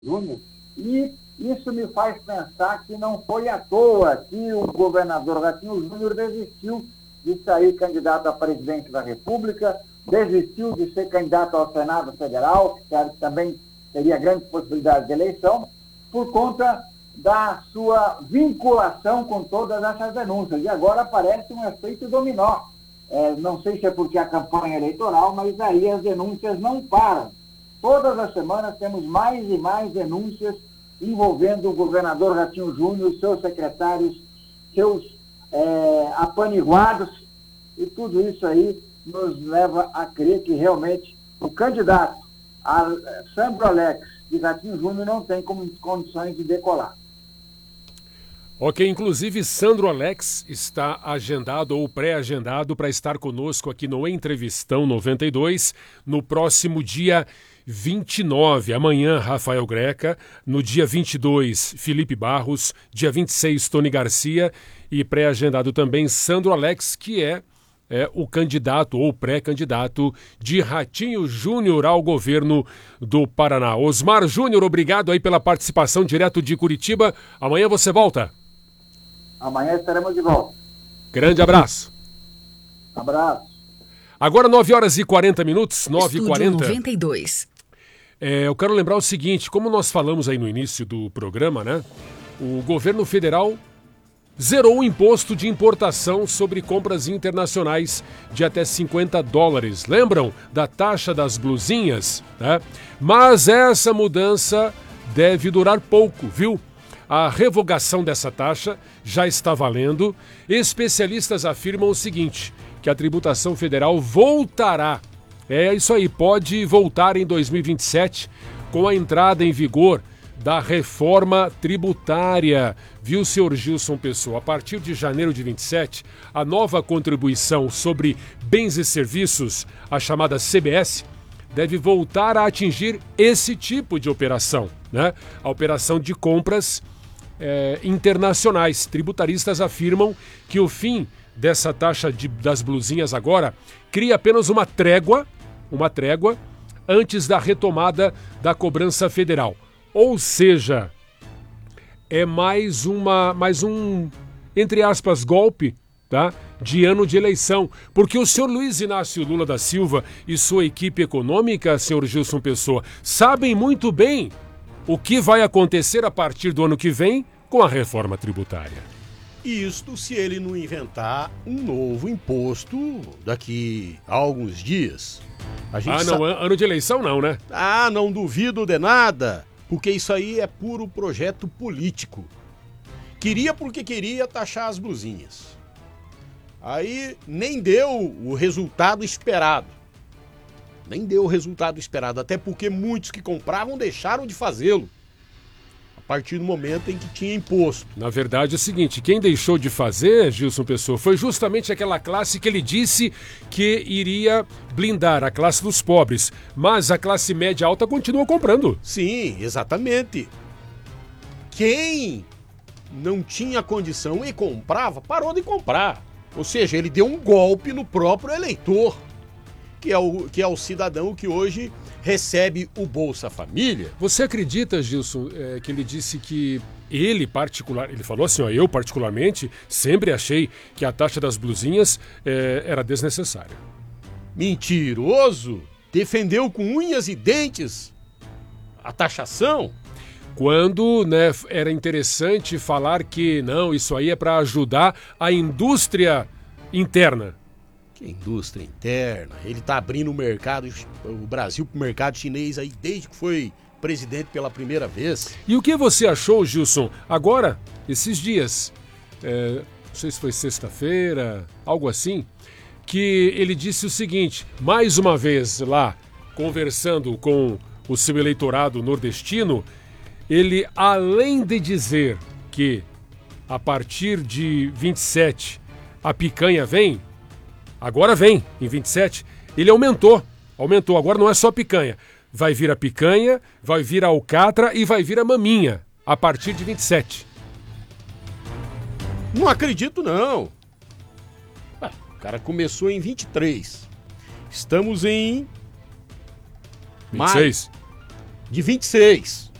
Júnior, e isso me faz pensar que não foi à toa que o governador Ratinho Júnior desistiu de sair candidato a presidente da República, desistiu de ser candidato ao Senado Federal, que também teria grande possibilidade de eleição, por conta da sua vinculação com todas essas denúncias. E agora aparece um efeito dominó. Não sei se é porque a campanha eleitoral, mas aí as denúncias não param. Todas as semanas temos mais e mais denúncias envolvendo o governador Ratinho Júnior, seus secretários, seus apaniguados, e tudo isso aí nos leva a crer que realmente o candidato a Sandro Alex de Ratinho Júnior não tem condições de decolar. Ok, inclusive Sandro Alex está agendado ou pré-agendado para estar conosco aqui no Entrevistão 92 no próximo dia 29, amanhã Rafael Greca, no dia 22 Felipe Barros, dia 26 Tony Garcia e pré-agendado também Sandro Alex, que é o candidato ou pré-candidato de Ratinho Júnior ao governo do Paraná. Osmar Júnior, obrigado aí pela participação direto de Curitiba. Amanhã você volta. Amanhã estaremos de volta. Grande abraço. Abraço. Agora 9h40, 9h40. 92. Eu quero lembrar o seguinte, como nós falamos aí no início do programa, né? O governo federal zerou o imposto de importação sobre compras internacionais de até $50. Lembram da taxa das blusinhas? Né? Mas essa mudança deve durar pouco, viu? A revogação dessa taxa já está valendo. Especialistas afirmam o seguinte, que a tributação federal voltará. É isso aí, pode voltar em 2027 com a entrada em vigor da reforma tributária. Viu, senhor Gilson Pessoa? A partir de janeiro de 27, a nova contribuição sobre bens e serviços, a chamada CBS, deve voltar a atingir esse tipo de operação, né? A operação de compras internacionais. Tributaristas afirmam que o fim dessa taxa das blusinhas agora cria apenas uma trégua antes da retomada da cobrança federal. Ou seja, é mais um, entre aspas, golpe, tá? De ano de eleição. Porque o senhor Luiz Inácio Lula da Silva e sua equipe econômica, senhor Gilson Pessoa, sabem muito bem o que vai acontecer a partir do ano que vem com a reforma tributária. Isto se ele não inventar um novo imposto daqui a alguns dias. Ano de eleição não, né? Não duvido de nada, porque isso aí é puro projeto político. Queria porque queria taxar as blusinhas. Aí nem deu o resultado esperado. Até porque muitos que compravam deixaram de fazê-lo a partir do momento em que tinha imposto. Na verdade é o seguinte, quem deixou de fazer, Gilson Pessoa, foi justamente aquela classe que ele disse que iria blindar, a classe dos pobres. Mas a classe média alta continua comprando. Sim, exatamente. Quem não tinha condição e comprava, parou de comprar. Ou seja, ele deu um golpe no próprio eleitor, que é o cidadão que hoje recebe o Bolsa Família. Você acredita, Gilson, que ele disse que ele falou assim, eu particularmente sempre achei que a taxa das blusinhas era desnecessária. Mentiroso! Defendeu com unhas e dentes a taxação. Quando, era interessante falar que não, isso aí é para ajudar a indústria interna. Que indústria interna? Ele está abrindo o Brasil para o mercado chinês aí desde que foi presidente pela primeira vez. E o que você achou, Gilson, agora, esses dias, não sei se foi sexta-feira, algo assim, que ele disse o seguinte, mais uma vez lá, conversando com o seu eleitorado nordestino, ele, além de dizer que a partir de 27 a picanha vem, agora vem, em 27, ele aumentou, agora não é só picanha, vai vir a picanha, vai vir a alcatra e vai vir a maminha, a partir de 27. Não acredito não. O cara começou em 23, estamos em 26. De 26.